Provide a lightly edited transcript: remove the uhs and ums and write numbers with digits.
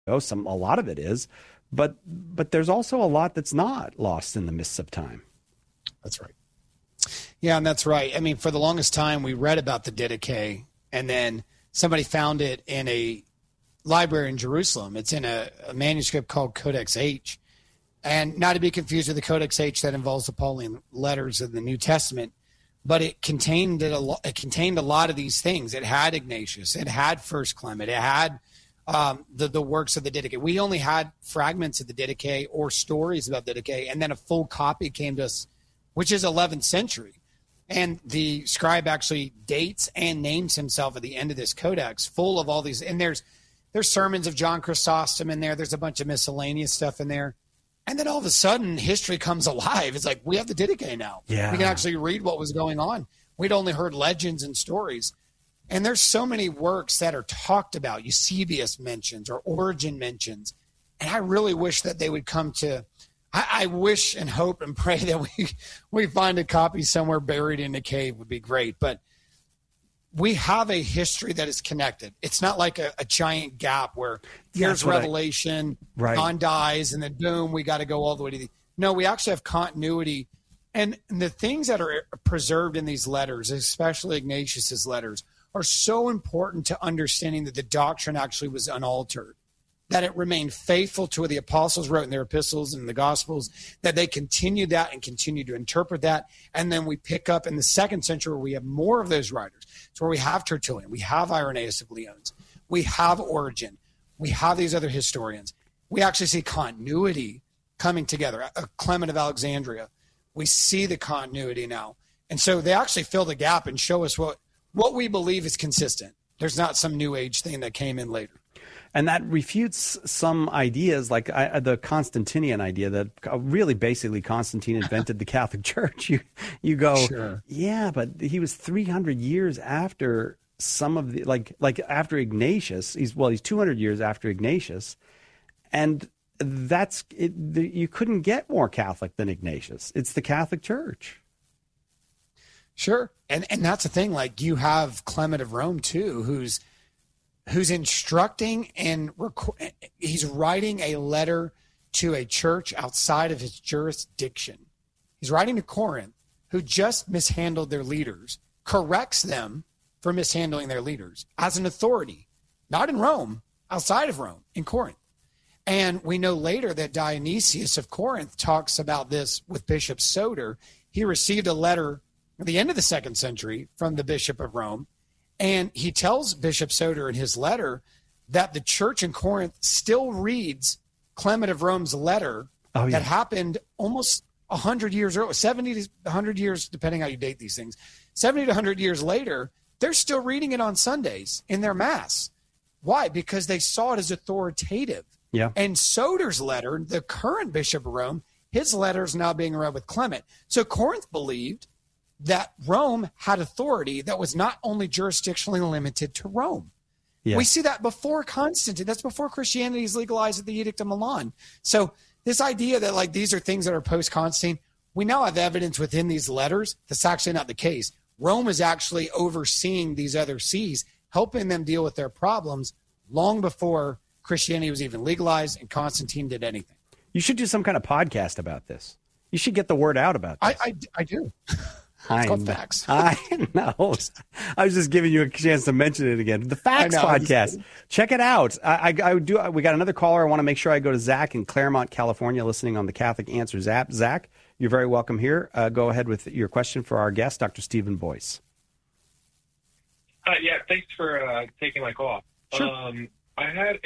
A lot of it is, but there's also a lot that's not lost in the mists of time. That's right. Yeah, and that's right. I mean, for the longest time, we read about the Didache, and then somebody found it in a library in Jerusalem. It's in a manuscript called Codex H, and not to be confused with the Codex H that involves the Pauline letters of the New Testament, but it contained a lot of these things. It had Ignatius, it had First Clement, it had the works of the Didache. We only had fragments of the Didache or stories about Didache, and then a full copy came to us, which is 11th century. And the scribe actually dates and names himself at the end of this codex, full of all these. And there's sermons of John Chrysostom in there. There's a bunch of miscellaneous stuff in there. And then all of a sudden, history comes alive. It's like, we have the Didache now. Yeah. We can actually read what was going on. We'd only heard legends and stories. And there's so many works that are talked about. Eusebius mentions or Origen mentions. And I really wish that they would come to... I wish and hope and pray that we find a copy somewhere buried in a cave would be great. But we have a history that is connected. It's not like a giant gap where here's Revelation, John dies, and then boom, we got to go all the way to the... No, we actually have continuity. And the things that are preserved in these letters, especially Ignatius's letters, are so important to understanding that the doctrine actually was unaltered, that it remained faithful to what the apostles wrote in their epistles and the gospels, that they continued that and continued to interpret that. And then we pick up in the 2nd century where we have more of those writers. It's where we have Tertullian, we have Irenaeus of Lyons, we have Origen, we have these other historians. We actually see continuity coming together. Clement of Alexandria, we see the continuity now. And so they actually fill the gap and show us what we believe is consistent. There's not some new age thing that came in later. And that refutes some ideas like the Constantinian idea that really basically Constantine invented the Catholic Church. You go, sure. Yeah, but he was 300 years after some of the, like after Ignatius. He's 200 years after Ignatius. And that's it. You couldn't get more Catholic than Ignatius. It's the Catholic Church. Sure. And that's the thing. Like, you have Clement of Rome too, who's instructing and he's writing a letter to a church outside of his jurisdiction. He's writing to Corinth, who just mishandled their leaders, corrects them for mishandling their leaders as an authority, not in Rome, outside of Rome, in Corinth. And we know later that Dionysius of Corinth talks about this with Bishop Soter. He received a letter at the end of the 2nd century from the Bishop of Rome. And he tells Bishop Soter in his letter that the church in Corinth still reads Clement of Rome's letter that happened almost 100 years earlier, 70 to 100 years, depending how you date these things. 70 to 100 years later, they're still reading it on Sundays in their mass. Why? Because they saw it as authoritative. Yeah. And Soter's letter, the current Bishop of Rome, his letter is now being read with Clement. So Corinth believed that Rome had authority that was not only jurisdictionally limited to Rome. Yeah. We see that before Constantine. That's before Christianity is legalized at the Edict of Milan. So this idea that like these are things that are post-Constantine, we now have evidence within these letters that's actually not the case. Rome is actually overseeing these other sees, helping them deal with their problems long before Christianity was even legalized and Constantine did anything. You should do some kind of podcast about this. You should get the word out about this. I do. It's called Facts. I know. I was just giving you a chance to mention it again. The Facts podcast. Check it out. I do. We got another caller. I want to make sure I go to Zach in Claremont, California, listening on the Catholic Answers app. Zach, you're very welcome here. Go ahead with your question for our guest, Dr. Stephen Boyce. Yeah, thanks for taking my call. Sure. I had